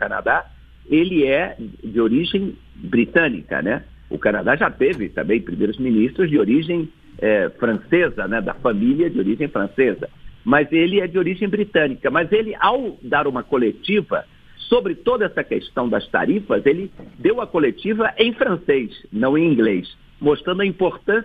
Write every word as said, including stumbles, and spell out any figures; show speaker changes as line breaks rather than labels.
Canadá, ele é de origem britânica, né? O Canadá já teve também primeiros ministros de origem é, francesa, né? Da família de origem francesa. Mas ele é de origem britânica. Mas ele, ao dar uma coletiva sobre toda essa questão das tarifas, ele deu a coletiva em francês, não em inglês, mostrando a importância